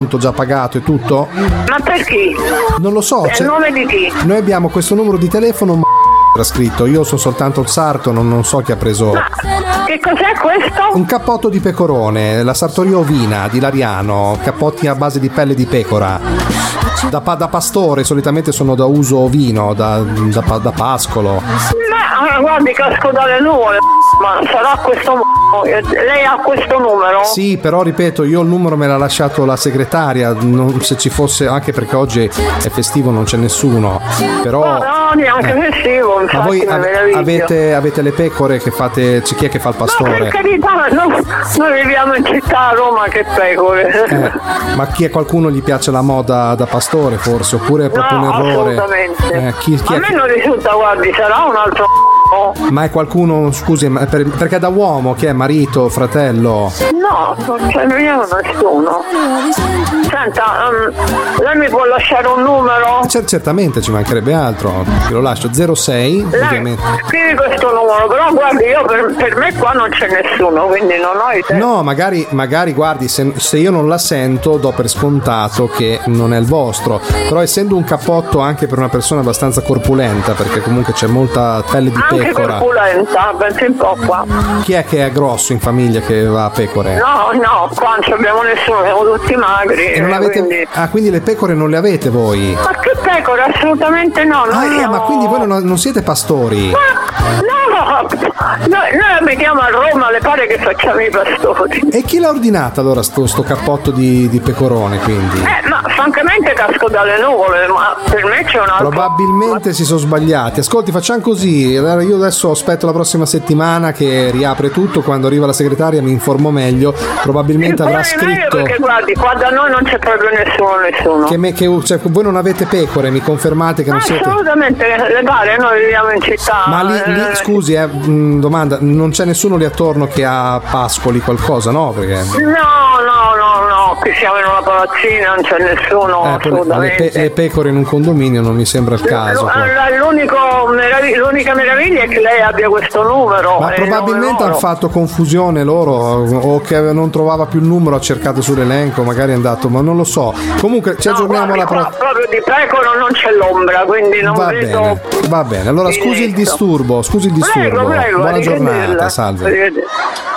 conto già pagato e tutto? Ma per chi? Non lo so. È il nome di chi? Noi abbiamo questo numero di telefono, ma era scritto. Io sono soltanto il sarto, non so chi ha preso. Ma che cos'è questo? Un cappotto di pecorone, la sartoria ovina di Lariano, cappotti a base di pelle di pecora. Da pastore, solitamente sono da uso ovino, da pascolo. Ma guardi, casco dalle nuvole, ma sarà questo. Lei ha questo numero? Sì, però ripeto, io il numero me l'ha lasciato la segretaria, se ci fosse, anche perché oggi è festivo, non c'è nessuno. Però no, neanche festivo, infatti. Ma voi avete le pecore che fate, chi è che fa il pastore? Ma per carità, noi viviamo in città a Roma, che pecore. Ma qualcuno gli piace la moda da pastore forse, oppure è proprio un errore? Assolutamente. A me non risulta, guardi, sarà un altro. Ma è qualcuno, scusi, perché da uomo, chi è? Marito, fratello? No, non c'è nessuno. Senta, lei mi può lasciare un numero? Certamente, ci mancherebbe altro. Te lo lascio, 06 ovviamente. Scrivi questo numero, però guardi, io per me qua non c'è nessuno, quindi non ho idea. No, magari guardi, se io non la sento do per scontato che non è il vostro, però essendo un cappotto anche per una persona abbastanza corpulenta, perché comunque c'è molta pelle di pecora. Anche corpulenta, pensi un po' qua. Chi è che è grosso in famiglia che va a pecore? No, qua non abbiamo nessuno, siamo tutti magri. E non avete... quindi le pecore non le avete voi? Ma che pecore? Assolutamente no. Ma quindi voi non siete pastori? Noi abitiamo a Roma, le pare che facciamo i pastori. E chi l'ha ordinato allora sto cappotto di pecorone, quindi? Ma francamente casco dalle nuvole, ma per me c'è un altro. Probabilmente si sono sbagliati. Ascolti, facciamo così, io adesso aspetto la prossima settimina che riapre tutto, quando arriva la segretaria mi informo meglio, probabilmente avrà scritto. Perché guardi, qua da noi non c'è proprio nessuno. Cioè, voi non avete pecore, mi confermate che non siete? Assolutamente, le pare, noi viviamo in città. Ma lì scusi, domanda, non c'è nessuno lì attorno che ha pascoli, qualcosa, no? Perché... No, qui siamo in una palazzina, non c'è nessuno, assolutamente. Le pecore in un condominio non mi sembra il caso. L'unica meraviglia è che lei abbia questo numero. Ma probabilmente hanno fatto confusione loro, o che non trovava più il numero, ha cercato sull'elenco, magari è andato, ma non lo so. Comunque ci aggiorniamo alla prossima. Proprio di pecora non c'è l'ombra, quindi non vedo. Va bene, allora scusi il disturbo. Prego, Buona giornata, salve. Arrivederci.